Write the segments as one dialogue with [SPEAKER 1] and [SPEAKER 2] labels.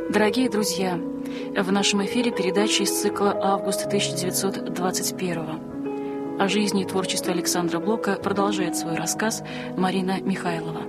[SPEAKER 1] Дорогие друзья, в нашем эфире передача из цикла «Август 1921». О жизни и творчестве Александра Блока продолжает свой рассказ Марина Михайлова.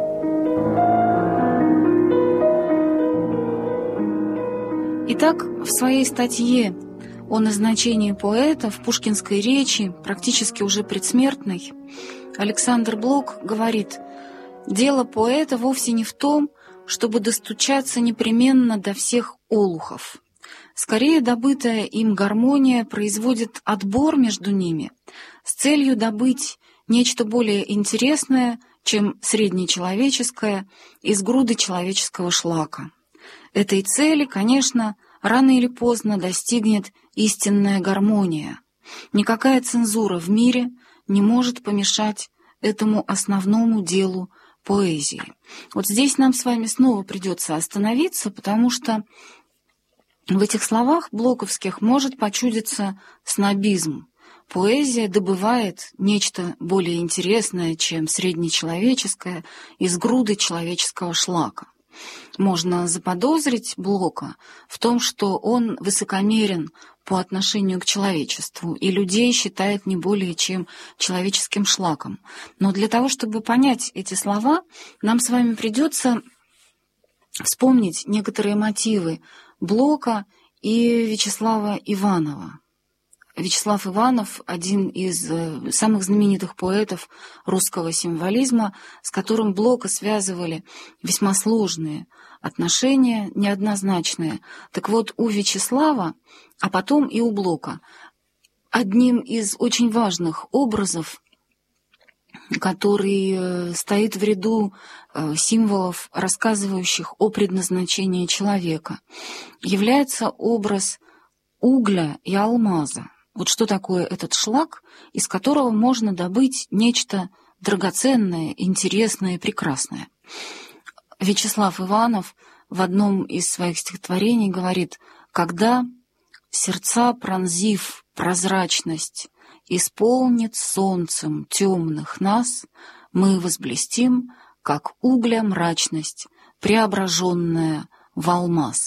[SPEAKER 2] Итак, в своей статье о назначении поэта в пушкинской речи, практически уже предсмертной, Александр Блок говорит: «Дело поэта вовсе не в том, чтобы достучаться непременно до всех олухов. Скорее, добытая им гармония производит отбор между ними с целью добыть нечто более интересное, чем среднечеловеческое, из груды человеческого шлака. Этой цели, конечно, рано или поздно достигнет истинная гармония. Никакая цензура в мире не может помешать этому основному делу поэзии». Вот здесь нам с вами снова придется остановиться, потому что в этих словах блоковских может почудиться снобизм. Поэзия добывает нечто более интересное, чем среднечеловеческое, из груды человеческого шлака. Можно заподозрить Блока в том, что он высокомерен по отношению к человечеству и людей считает не более чем человеческим шлаком. Но для того, чтобы понять эти слова, нам с вами придется вспомнить некоторые мотивы Блока и Вячеслава Иванова. Вячеслав Иванов — один из самых знаменитых поэтов русского символизма, с которым Блока связывали весьма сложные отношения, неоднозначные. Так вот, у Вячеслава, а потом и у Блока, одним из очень важных образов, который стоит в ряду символов, рассказывающих о предназначении человека, является образ угля и алмаза. Вот что такое этот шлак, из которого можно добыть нечто драгоценное, интересное и прекрасное. Вячеслав Иванов в одном из своих стихотворений говорит: «Когда сердца, пронзив прозрачность, исполнит солнцем темных нас, мы возблестим, как угля мрачность, преображенная в алмаз».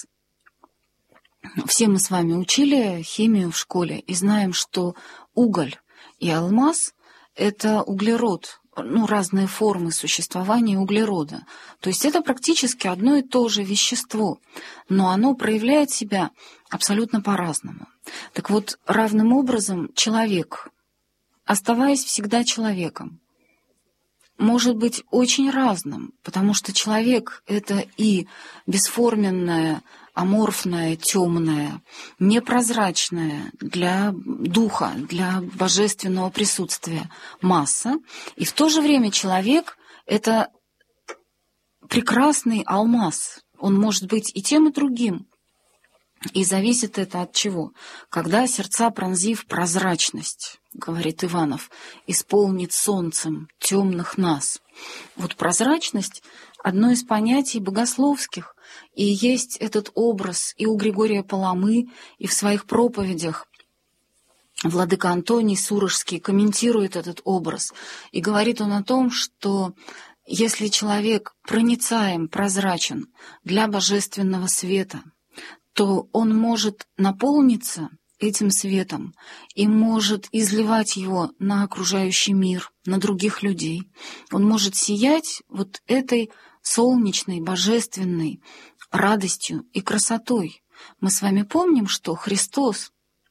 [SPEAKER 2] Все мы с вами учили химию в школе и знаем, что уголь и алмаз — это углерод, разные формы существования углерода. То есть это практически одно и то же вещество, но оно проявляет себя абсолютно по-разному. Так вот, равным образом человек, оставаясь всегда человеком, может быть очень разным, потому что человек — это и бесформенное, аморфное, темное, непрозрачное для духа, для божественного присутствия масса, и в то же время человек — это прекрасный алмаз, он может быть и тем, и другим. И зависит это от чего? Когда сердца, пронзив прозрачность, говорит Иванов, исполнит солнцем темных нас. Вот прозрачность — одно из понятий богословских, и есть этот образ и у Григория Паламы, и в своих проповедях владыка Антоний Сурожский комментирует этот образ, и говорит он о том, что если человек проницаем, прозрачен для божественного света, то он может наполниться этим светом и может изливать его на окружающий мир, на других людей. Он может сиять вот этой солнечной, божественной радостью и красотой. Мы с вами помним, что Христос,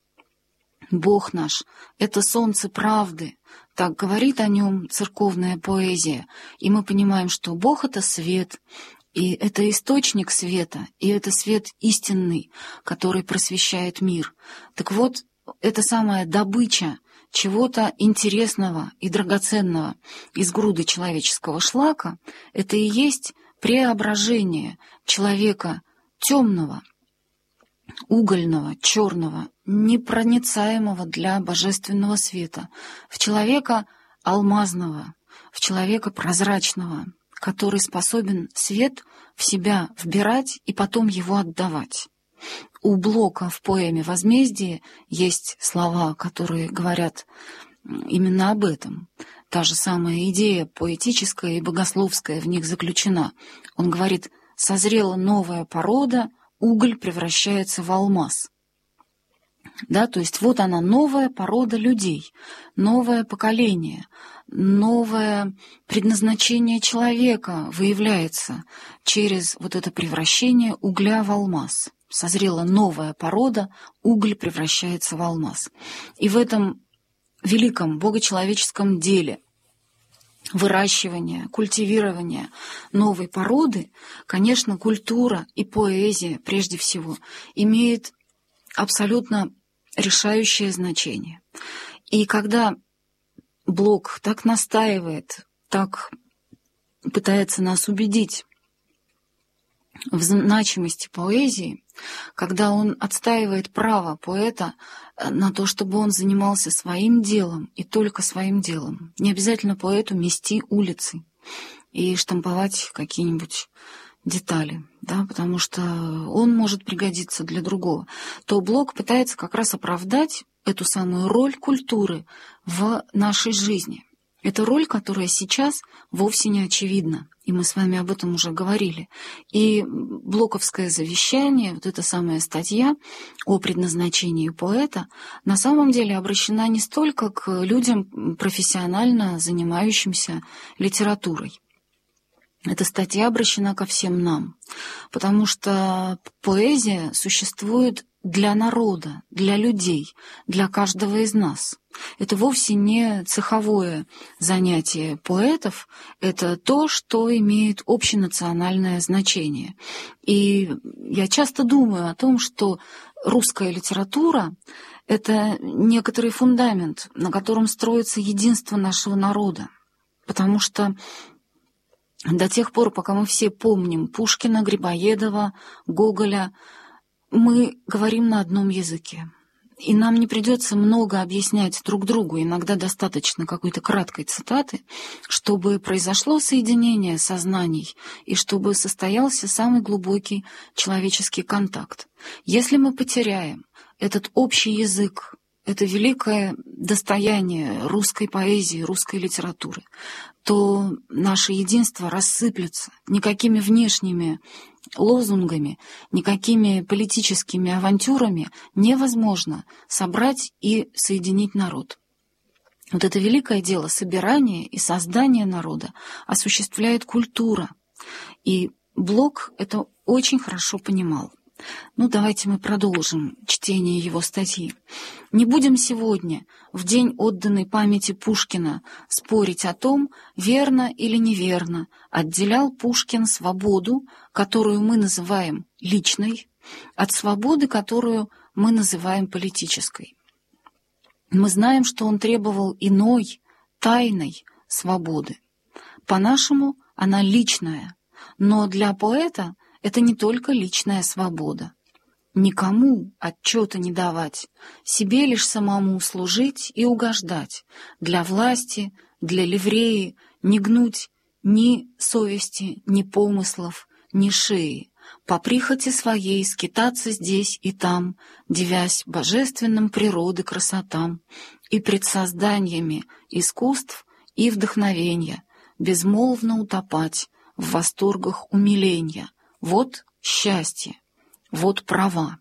[SPEAKER 2] Бог наш, это солнце правды. Так говорит о нем церковная поэзия. И мы понимаем, что Бог — это свет, и это источник света, и это свет истинный, который просвещает мир. Так вот, эта самая добыча чего-то интересного и драгоценного из груды человеческого шлака — это и есть преображение человека темного, угольного, черного, непроницаемого для божественного света, в человека алмазного, в человека прозрачного, который способен свет в себя вбирать и потом его отдавать. У Блока в поэме «Возмездие» есть слова, которые говорят именно об этом. Та же самая идея поэтическая и богословская в них заключена. Он говорит: «Созрела новая порода уголь превращается в алмаз. Да, то есть вот она, новая порода людей, новое поколение, новое предназначение человека выявляется через вот это превращение угля в алмаз. Созрела новая порода, уголь превращается в алмаз. И в этом великом богочеловеческом деле выращивания, культивирования новой породы, конечно, культура и поэзия, прежде всего, имеет абсолютно решающее значение. И когда Блок так настаивает, так пытается нас убедить в значимости поэзии, когда он отстаивает право поэта на то, чтобы он занимался своим делом и только своим делом. Не обязательно поэту мести улицы и штамповать какие-нибудь детали, да, потому что он может пригодиться для другого, то Блок пытается как раз оправдать эту самую роль культуры в нашей жизни. Это роль, которая сейчас вовсе не очевидна, и мы с вами об этом уже говорили. И блоковское завещание, вот эта самая статья о предназначении поэта, на самом деле обращена не столько к людям, профессионально занимающимся литературой. Эта статья обращена ко всем нам, потому что поэзия существует для народа, для людей, для каждого из нас. Это вовсе не цеховое занятие поэтов, это то, что имеет общенациональное значение. И я часто думаю о том, что русская литература — это некоторый фундамент, на котором строится единство нашего народа, потому что до тех пор, пока мы все помним Пушкина, Грибоедова, Гоголя, мы говорим на одном языке. И нам не придется много объяснять друг другу, иногда достаточно какой-то краткой цитаты, чтобы произошло соединение сознаний и чтобы состоялся самый глубокий человеческий контакт. Если мы потеряем этот общий язык, это великое достояние русской поэзии, русской литературы, то наше единство рассыплется никакими внешними лозунгами, никакими политическими авантюрами невозможно собрать и соединить народ. Вот это великое дело собирания и создания народа осуществляет культура. И Блок это очень хорошо понимал. Ну, давайте мы продолжим чтение его статьи. Не будем сегодня, в день отданной памяти Пушкина, спорить о том, верно или неверно отделял Пушкин свободу, которую мы называем личной, от свободы, которую мы называем политической. Мы знаем, что он требовал иной, тайной свободы. По-нашему, она личная, но для поэта это не только личная свобода. Никому отчета не давать, себе лишь самому служить и угождать, для власти, для ливреи не гнуть ни совести, ни помыслов, ни шеи, по прихоти своей скитаться здесь и там, дивясь божественным природы красотам, и пред созданиями искусств и вдохновенья безмолвно утопать в восторгах умиления. Вот счастье, вот права.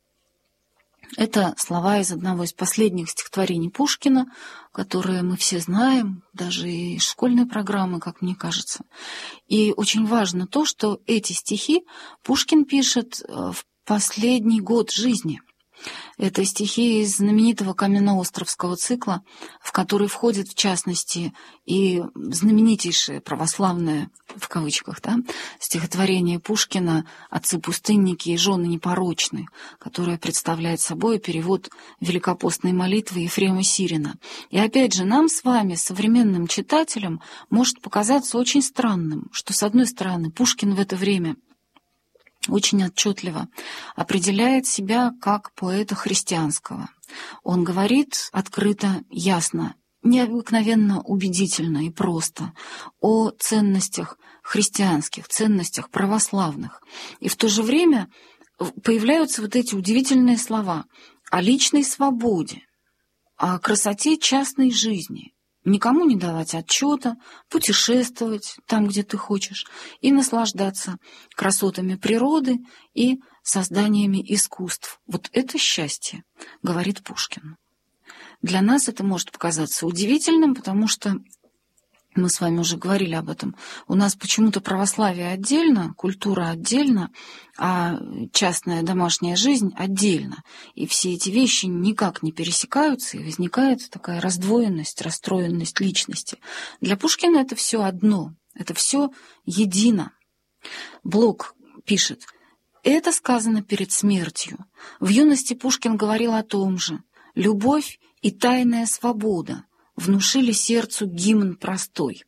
[SPEAKER 2] Это слова из одного из последних стихотворений Пушкина, которые мы все знаем, даже из школьной программы, как мне кажется. И очень важно то, что эти стихи Пушкин пишет в последний год жизни. Это стихи из знаменитого каменноостровского цикла, в который входит, в частности, и знаменитейшее православное, в кавычках, да, стихотворение Пушкина «Отцы-пустынники и жены непорочны», которое представляет собой перевод великопостной молитвы Ефрема Сирина. И опять же, нам с вами, современным читателям, может показаться очень странным, что, с одной стороны, Пушкин в это время очень отчетливо определяет себя как поэта христианского. Он говорит открыто, ясно, необыкновенно убедительно и просто о ценностях христианских, ценностях православных. И в то же время появляются вот эти удивительные слова о личной свободе, о красоте частной жизни. никому не давать отчета, путешествовать там, где ты хочешь, и наслаждаться красотами природы и созданиями искусств. Вот это счастье, говорит Пушкин. Для нас это может показаться удивительным, потому что мы с вами уже говорили об этом. У нас почему-то православие отдельно, культура отдельно, а частная домашняя жизнь отдельно. И все эти вещи никак не пересекаются, и возникает такая раздвоенность, расстроенность личности. Для Пушкина это все одно, это все едино. Блок пишет: «Это сказано перед смертью. В юности Пушкин говорил о том же. Любовь и тайная свобода внушили сердцу гимн простой».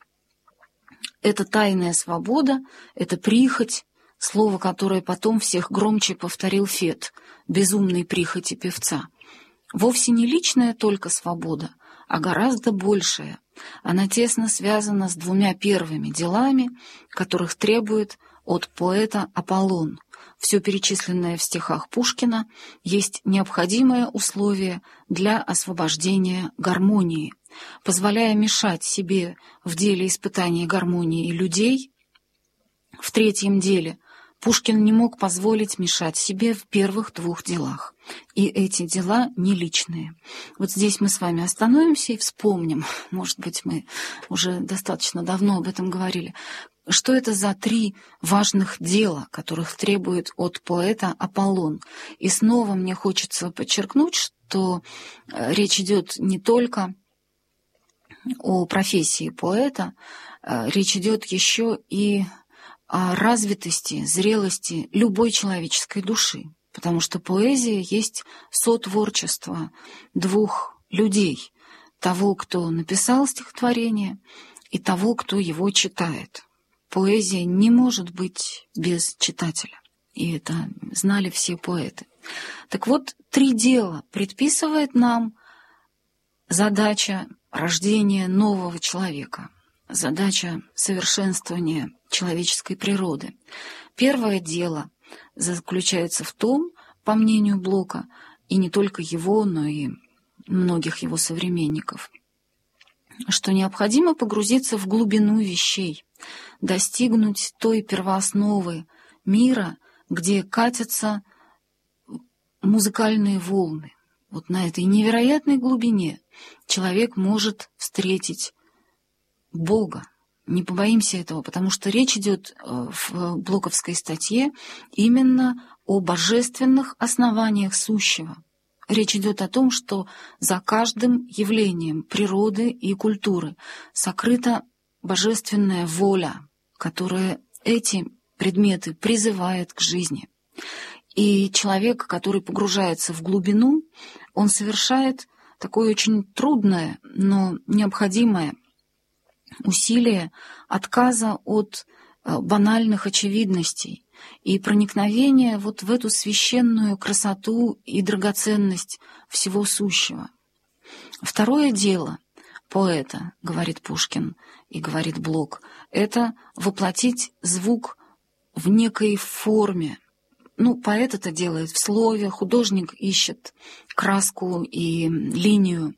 [SPEAKER 2] Это тайная свобода, это прихоть, слово, которое потом всех громче повторил Фет, безумной прихоти певца. Вовсе не личная только свобода, а гораздо большая. Она тесно связана с двумя первыми делами, которых требует от поэта Аполлон. Все перечисленное в стихах Пушкина есть необходимое условие для освобождения гармонии. Позволяя мешать себе в деле испытания гармонии людей, в третьем деле Пушкин не мог позволить мешать себе в первых двух делах. И эти дела не личные. Вот здесь мы с вами остановимся и вспомним, может быть, мы уже достаточно давно об этом говорили, что это за три важных дела, которых требует от поэта Аполлон. И снова мне хочется подчеркнуть, что речь идет не только о профессии поэта, речь идет еще и о развитости, зрелости любой человеческой души, потому что поэзия есть сотворчество двух людей, того, кто написал стихотворение, и того, кто его читает. Поэзия не может быть без читателя, и это знали все поэты. Так вот, три дела предписывает нам задача рождения нового человека, задача совершенствования человеческой природы. Первое дело заключается в том, по мнению Блока, и не только его, но и многих его современников, что необходимо погрузиться в глубину вещей, достигнуть той первоосновы мира, где катятся музыкальные волны. Вот на этой невероятной глубине человек может встретить Бога. Не побоимся этого, потому что речь идет в блоковской статье именно о божественных основаниях сущего. Речь идет о том, что за каждым явлением природы и культуры сокрыта божественная воля, которая эти предметы призывает к жизни. И человек, который погружается в глубину, он совершает такое очень трудное, но необходимое усилие отказа от банальных очевидностей и проникновения вот в эту священную красоту и драгоценность всего сущего. Второе дело поэта, говорит Пушкин и говорит Блок, это воплотить звук в некой форме. Поэт это делает в слове, художник ищет краску и линию,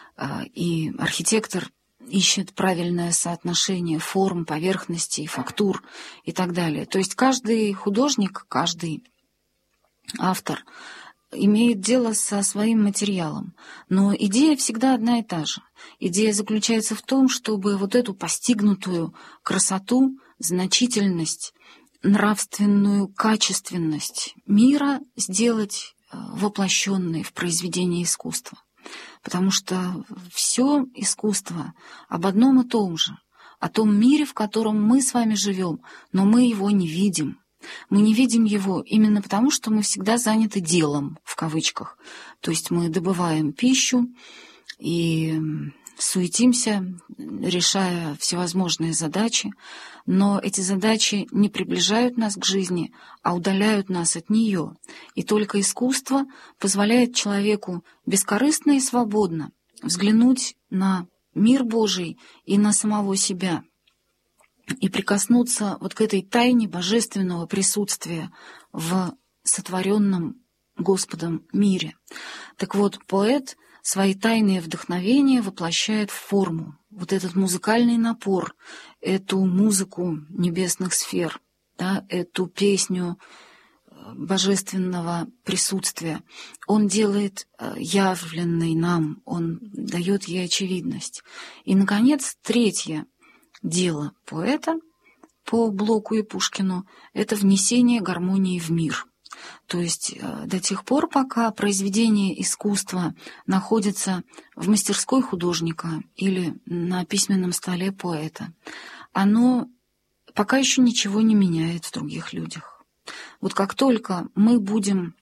[SPEAKER 2] и архитектор ищет правильное соотношение форм, поверхностей, фактур и так далее. То есть каждый художник, каждый автор имеет дело со своим материалом. Но идея всегда одна и та же. Идея заключается в том, чтобы вот эту постигнутую красоту, значительность, нравственную качественность мира сделать воплощенной в произведении искусства. Потому что все искусство об одном и том же, о том мире, в котором мы с вами живем, но мы его не видим. Мы не видим его именно потому, что мы всегда заняты делом, в кавычках. То есть мы добываем пищу и суетимся, решая всевозможные задачи, но эти задачи не приближают нас к жизни, а удаляют нас от нее. И только искусство позволяет человеку бескорыстно и свободно взглянуть на мир Божий и на самого себя, и прикоснуться вот к этой тайне божественного присутствия в сотворенном Господом мире. Так вот, поэт свои тайные вдохновения воплощает в форму. Вот этот музыкальный напор, эту музыку небесных сфер, да, эту песню божественного присутствия, он делает явленной нам, он дает ей очевидность. И, наконец, третье дело поэта по Блоку и Пушкину — это внесение гармонии в мир. То есть до тех пор, пока произведение искусства находится в мастерской художника или на письменном столе поэта, оно пока еще ничего не меняет в других людях. Вот как только мы будем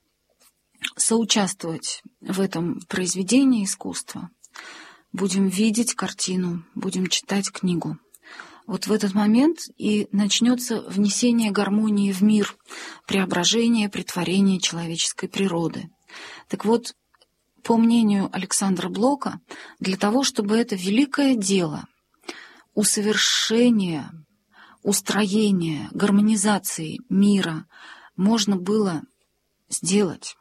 [SPEAKER 2] соучаствовать в этом произведении искусства, будем видеть картину, будем читать книгу, вот в этот момент и начнется внесение гармонии в мир, преображение, претворение человеческой природы. Так вот, по мнению Александра Блока, для того, чтобы это великое дело усовершения, устроения, гармонизации мира можно было сделать,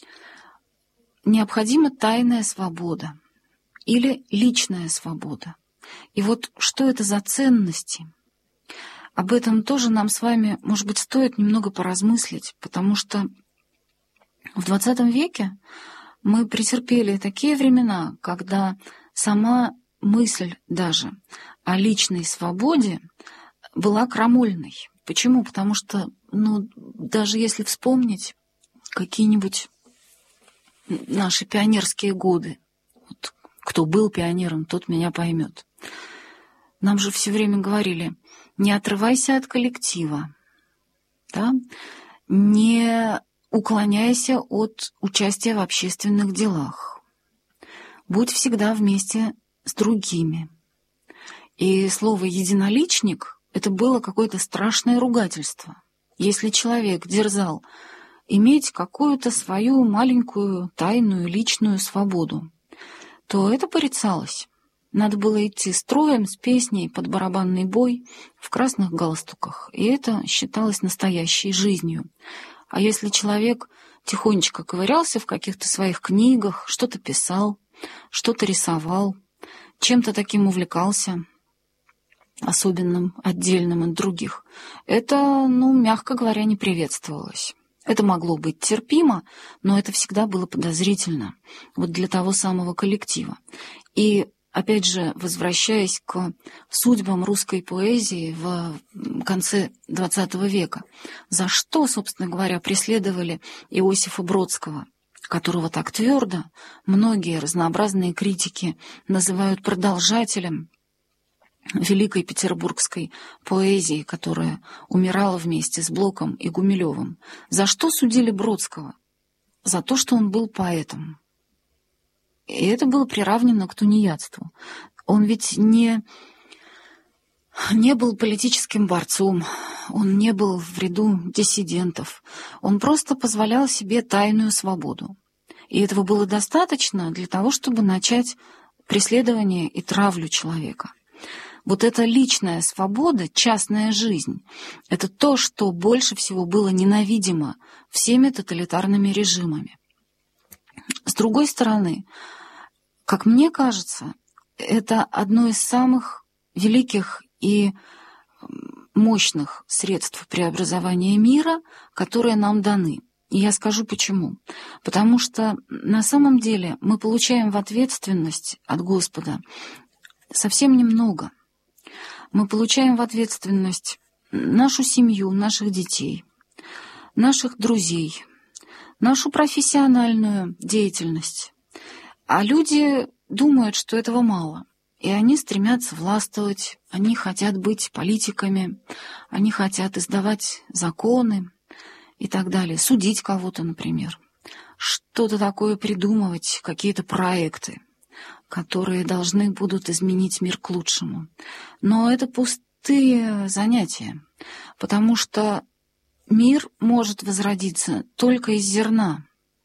[SPEAKER 2] необходима тайная свобода или личная свобода. И вот что это за ценности? Об этом тоже нам с вами, может быть, стоит немного поразмыслить, потому что в XX веке мы претерпели такие времена, когда сама мысль даже о личной свободе была крамольной. Почему? Потому что, даже если вспомнить какие-нибудь наши пионерские годы, вот, кто был пионером, тот меня поймет. Нам же все время говорили: не отрывайся от коллектива, да? Не уклоняйся от участия в общественных делах, будь всегда вместе с другими. И слово «единоличник» — это было какое-то страшное ругательство. Если человек дерзал иметь какую-то свою маленькую, тайную, личную свободу, то это порицалось. Надо было идти строем с песней под барабанный бой в красных галстуках, и это считалось настоящей жизнью. А если человек тихонечко ковырялся в каких-то своих книгах, что-то писал, что-то рисовал, чем-то таким увлекался, особенным, отдельным от других, это, мягко говоря, не приветствовалось. Это могло быть терпимо, но это всегда было подозрительно, вот для того самого коллектива. И опять же, возвращаясь к судьбам русской поэзии в конце XX века, за что, собственно говоря, преследовали Иосифа Бродского, которого так твердо многие разнообразные критики называют продолжателем великой петербургской поэзии, которая умирала вместе с Блоком и Гумилевым. За что судили Бродского? За то, что он был поэтом. И это было приравнено к тунеядству. Он ведь не был политическим борцом, он не был в ряду диссидентов. Он просто позволял себе тайную свободу. И этого было достаточно для того, чтобы начать преследование и травлю человека. Вот эта личная свобода, частная жизнь — это то, что больше всего было ненавидимо всеми тоталитарными режимами. С другой стороны, как мне кажется, это одно из самых великих и мощных средств преобразования мира, которые нам даны. И я скажу почему. Потому что на самом деле мы получаем в ответственность от Господа совсем немного. Мы получаем в ответственность нашу семью, наших детей, наших друзей, нашу профессиональную деятельность. А люди думают, что этого мало. И они стремятся властвовать, они хотят быть политиками, они хотят издавать законы и так далее, судить кого-то, например, что-то такое придумывать, какие-то проекты, которые должны будут изменить мир к лучшему. Но это пустые занятия, потому что мир может возродиться только из зерна.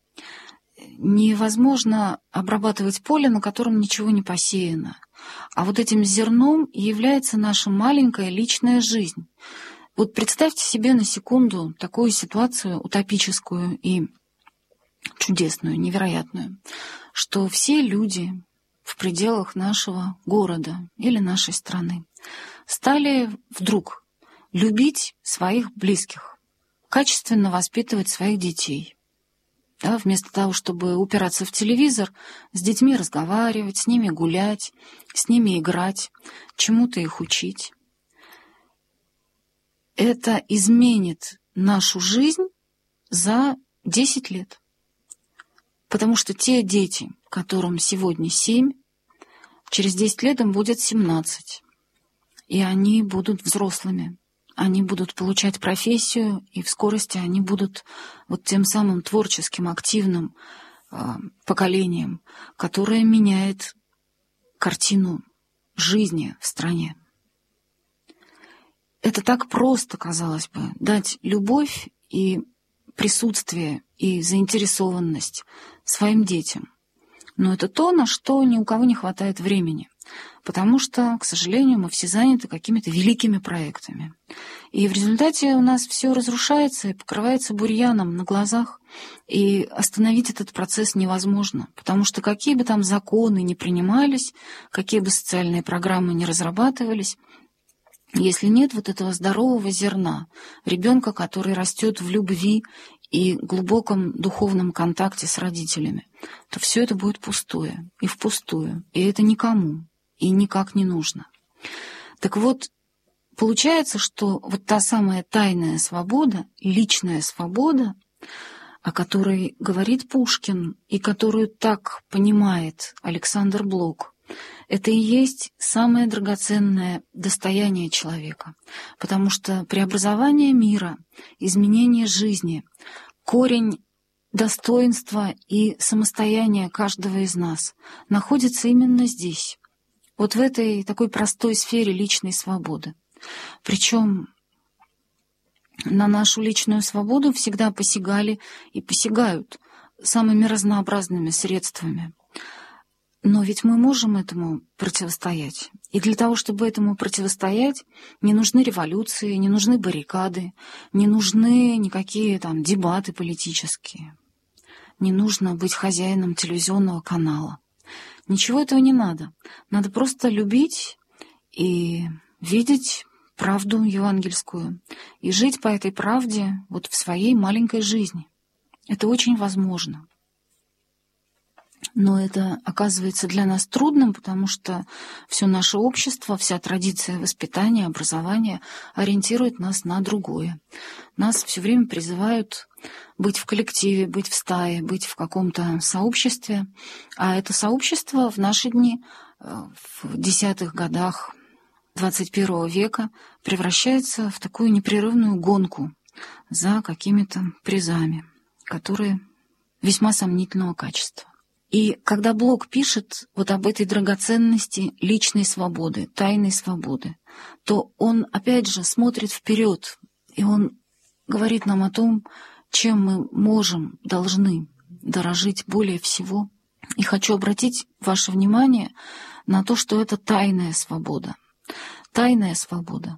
[SPEAKER 2] Невозможно обрабатывать поле, на котором ничего не посеяно. А вот этим зерном является наша маленькая личная жизнь. Вот представьте себе на секунду такую ситуацию утопическую и чудесную, невероятную, что все люди в пределах нашего города или нашей страны стали вдруг любить своих близких, качественно воспитывать своих детей. Да, вместо того, чтобы упираться в телевизор, с детьми разговаривать, с ними гулять, с ними играть, чему-то их учить. Это изменит нашу жизнь за 10 лет. Потому что те дети, которым сегодня 7, через 10 лет им будет 17. И они будут взрослыми. Они будут получать профессию, и в скорости они будут вот тем самым творческим, активным поколением, которое меняет картину жизни в стране. Это так просто, казалось бы, дать любовь и присутствие, и заинтересованность своим детям. Но это то, на что ни у кого не хватает времени, потому что, к сожалению, мы все заняты какими-то великими проектами. И в результате у нас все разрушается и покрывается бурьяном на глазах, и остановить этот процесс невозможно, потому что какие бы там законы ни принимались, какие бы социальные программы ни разрабатывались, если нет вот этого здорового зерна, ребенка, который растет в любви и глубоком духовном контакте с родителями, то все это будет пустое и впустую, и это никому и никак не нужно. Так вот, получается, что вот та самая тайная свобода, личная свобода, о которой говорит Пушкин и которую так понимает Александр Блок, это и есть самое драгоценное достояние человека, потому что преобразование мира, изменение жизни, корень достоинства и самостояния каждого из нас находится именно здесь, вот в этой такой простой сфере личной свободы. Причем на нашу личную свободу всегда посягали и посягают самыми разнообразными средствами. Но ведь мы можем этому противостоять. И для того, чтобы этому противостоять, не нужны революции, не нужны баррикады, не нужны никакие там дебаты политические. Не нужно быть хозяином телевизионного канала. Ничего этого не надо. Надо просто любить и видеть правду евангельскую и жить по этой правде вот в своей маленькой жизни. Это очень возможно. Но это оказывается для нас трудным, потому что все наше общество, вся традиция воспитания, образования ориентирует нас на другое. Нас все время призывают быть в коллективе, быть в стае, быть в каком-то сообществе. А это сообщество в наши дни, в 10-х годах 21 века, превращается в такую непрерывную гонку за какими-то призами, которые весьма сомнительного качества. И когда Блок пишет вот об этой драгоценности личной свободы, тайной свободы, то он, опять же, смотрит вперед, и он говорит нам о том, чем мы можем, должны дорожить более всего. И хочу обратить ваше внимание на то, что это тайная свобода. Тайная свобода.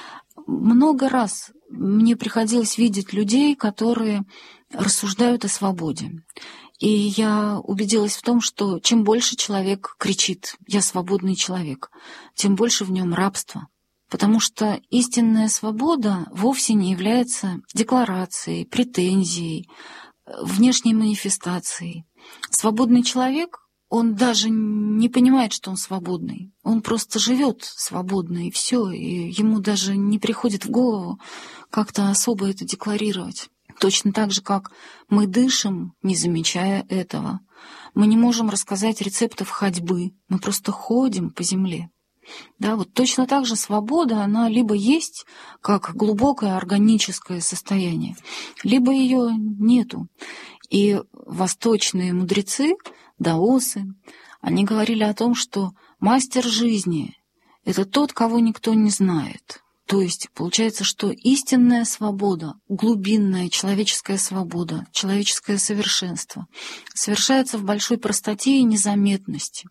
[SPEAKER 2] Много раз мне приходилось видеть людей, которые рассуждают о свободе. И я убедилась в том, что чем больше человек кричит «я свободный человек», тем больше в нем рабства. Потому что истинная свобода вовсе не является декларацией, претензией, внешней манифестацией. Свободный человек, он даже не понимает, что он свободный. Он просто живет свободно, и все, и ему даже не приходит в голову как-то особо это декларировать. Точно так же, как мы дышим, не замечая этого. Мы не можем рассказать рецептов ходьбы, мы просто ходим по земле. Да, вот точно так же свобода, она либо есть, как глубокое органическое состояние, либо ее нету. И восточные мудрецы, даосы, они говорили о том, что мастер жизни — это тот, кого никто не знает. То есть получается, что истинная свобода, глубинная человеческая свобода, человеческое совершенство совершается в большой простоте и незаметности.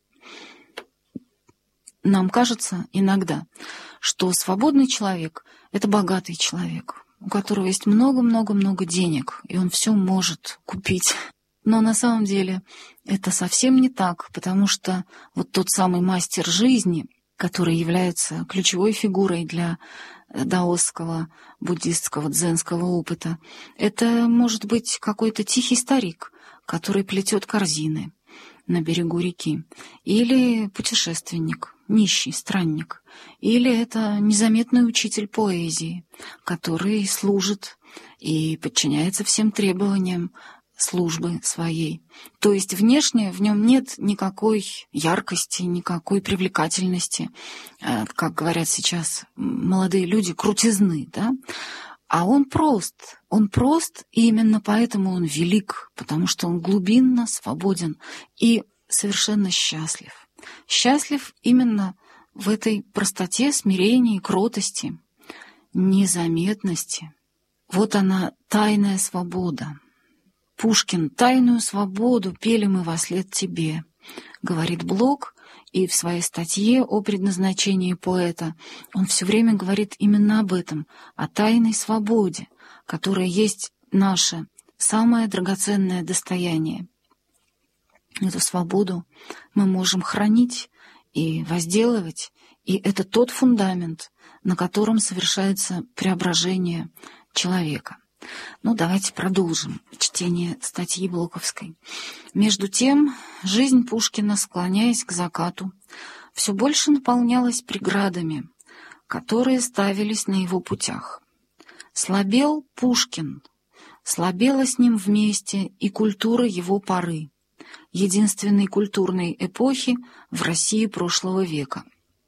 [SPEAKER 2] Нам кажется иногда, что свободный человек — это богатый человек, у которого есть много-много-много денег, и он все может купить. Но на самом деле это совсем не так, потому что вот тот самый мастер жизни, который является ключевой фигурой для даосского, буддистского, дзенского опыта, это может быть какой-то тихий старик, который плетет корзины на берегу реки, или путешественник, нищий, странник, или это незаметный учитель поэзии, который служит и подчиняется всем требованиям службы своей. То есть внешне в нем нет никакой яркости, никакой привлекательности, как говорят сейчас молодые люди, крутизны, да? А он прост, и именно поэтому он велик, потому что он глубинно свободен и совершенно счастлив. Счастлив именно в этой простоте, смирении, кротости, незаметности. Вот она, тайная свобода. Пушкин: «Тайную свободу пели мы вослед тебе», говорит Блок, и в своей статье о предназначении поэта он все время говорит именно об этом, о тайной свободе, которая есть наше самое драгоценное достояние. Эту свободу мы можем хранить и возделывать, и это тот фундамент, на котором совершается преображение человека. Ну, давайте продолжим чтение статьи Блоковской. Между тем, жизнь Пушкина, склоняясь к закату, все больше наполнялась преградами, которые ставились на его путях. Слабел Пушкин, слабела с ним вместе и культура его поры, единственной культурной эпохи в России прошлого века.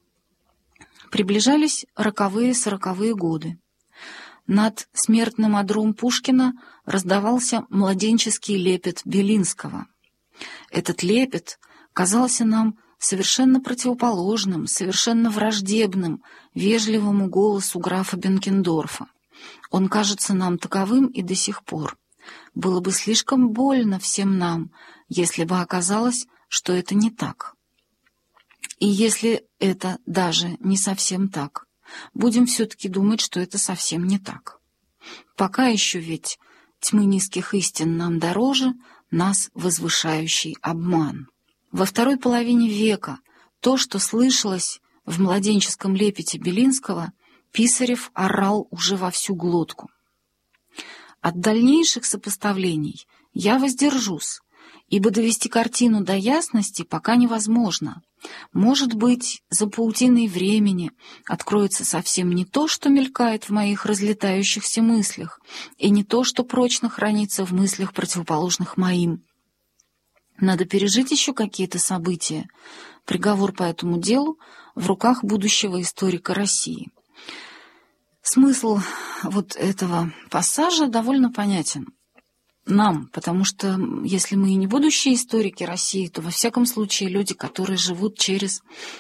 [SPEAKER 2] Приближались роковые-сороковые годы. Над смертным одром Пушкина раздавался младенческий лепет Белинского. Этот лепет казался нам совершенно противоположным, совершенно враждебным вежливому голосу графа Бенкендорфа. Он кажется нам таковым и до сих пор. Было бы слишком больно всем нам, если бы оказалось, что это не так. И если это даже не совсем так, будем все-таки думать, что это совсем не так. Пока еще ведь тьмы низких истин нам дороже, нас возвышающий обман. Во второй половине века то, что слышалось в младенческом лепете Белинского, Писарев орал уже во всю глотку. От дальнейших сопоставлений я воздержусь, ибо довести картину до ясности пока невозможно. Может быть, за паутиной времени откроется совсем не то, что мелькает в моих разлетающихся мыслях, и не то, что прочно хранится в мыслях, противоположных моим. Надо пережить еще какие-то события. Приговор по этому делу в руках будущего историка России. Смысл вот этого пассажа довольно понятен нам, потому что если мы и не будущие историки России, то во всяком случае люди, которые живут через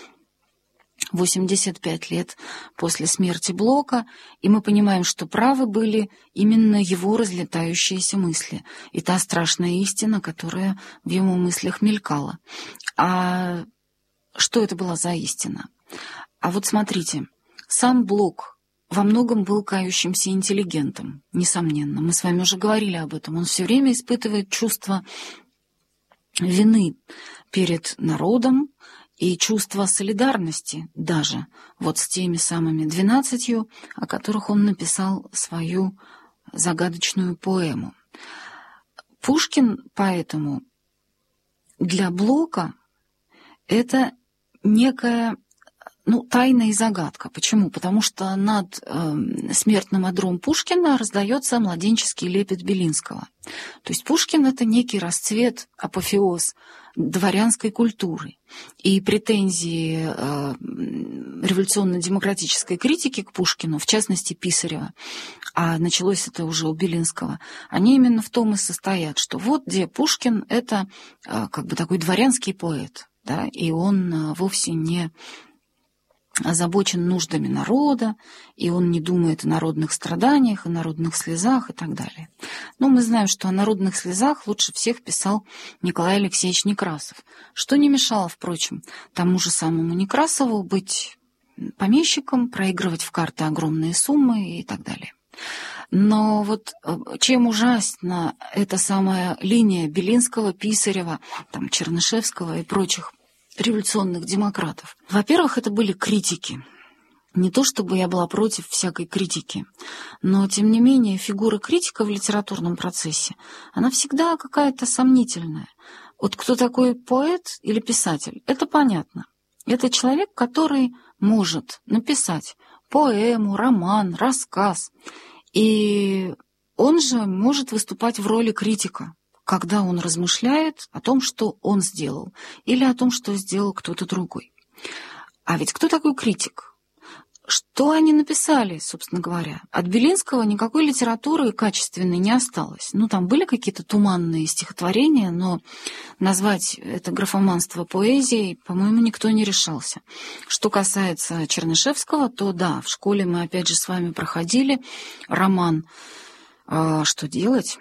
[SPEAKER 2] 85 лет после смерти Блока, и мы понимаем, что правы были именно его разлетающиеся мысли и та страшная истина, которая в его мыслях мелькала. А что это была за истина? А вот смотрите, сам Блок во многом был кающимся интеллигентом, несомненно. Мы с вами уже говорили об этом. Он все время испытывает чувство вины перед народом и чувство солидарности даже вот с теми самыми 12, о которых он написал свою загадочную поэму. Пушкин поэтому для Блока это некая тайна и загадка. Почему? Потому что над смертным одром Пушкина раздается младенческий лепет Белинского. То есть Пушкин — это некий расцвет, апофеоз дворянской культуры. И претензии революционно-демократической критики к Пушкину, в частности Писарева, а началось это уже у Белинского, они именно в том и состоят, что вот где Пушкин — это как бы такой дворянский поэт, да, и он вовсе не озабочен нуждами народа, и он не думает о народных страданиях, о народных слезах и так далее. Но мы знаем, что о народных слезах лучше всех писал Николай Алексеевич Некрасов, что не мешало, впрочем, тому же самому Некрасову быть помещиком, проигрывать в карты огромные суммы и так далее. Но вот чем ужасна эта самая линия Белинского, Писарева, там, Чернышевского и прочих революционных демократов? Во-первых, это были критики. Не то чтобы я была против всякой критики, но, тем не менее, фигура критика в литературном процессе, она всегда какая-то сомнительная. Вот кто такой поэт или писатель, это понятно. Это человек, который может написать поэму, роман, рассказ. И он же может выступать в роли критика, когда он размышляет о том, что он сделал, или о том, что сделал кто-то другой. А ведь кто такой критик? Что они написали, собственно говоря? От Белинского никакой литературы качественной не осталось. Ну, там были какие-то туманные стихотворения, но назвать это графоманство поэзией, по-моему, никто не решался. Что касается Чернышевского, то да, в школе мы опять же с вами проходили роман «Что делать?».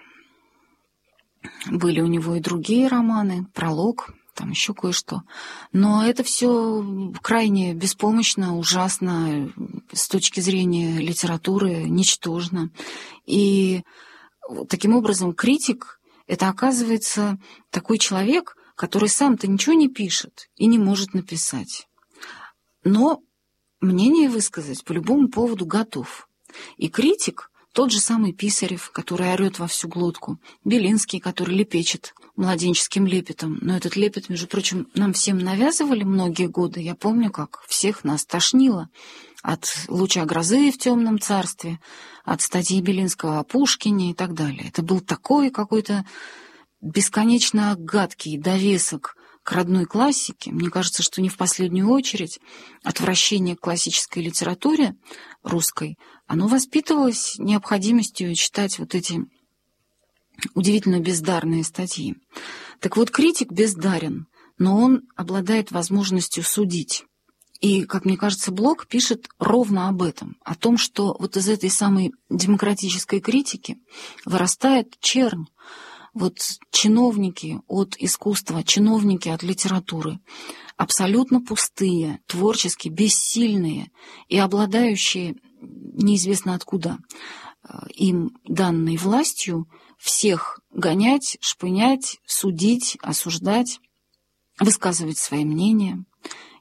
[SPEAKER 2] Были у него и другие романы, «Пролог», там еще кое-что. Но это все крайне беспомощно, ужасно, с точки зрения литературы, ничтожно. И таким образом критик — это, оказывается, такой человек, который сам-то ничего не пишет и не может написать. Но мнение высказать по любому поводу готов. И критик — тот же самый Писарев, который орет во всю глотку, Белинский, который лепечет младенческим лепетом. Но этот лепет, между прочим, нам всем навязывали многие годы. Я помню, как всех нас тошнило от «Луча грозы в темном царстве», от статьи Белинского о Пушкине и так далее. Это был такой какой-то бесконечно гадкий довесок к родной классике. Мне кажется, что не в последнюю очередь отвращение к классической литературе русской, оно воспитывалось необходимостью читать вот эти удивительно бездарные статьи. Так вот, критик бездарен, но он обладает возможностью судить. И, как мне кажется, Блок пишет ровно об этом, о том, что вот из этой самой демократической критики вырастает чернь. Вот чиновники от искусства, чиновники от литературы, абсолютно пустые, творчески бессильные и обладающие неизвестно откуда им данной властью всех гонять, шпынять, судить, осуждать, высказывать свои мнения.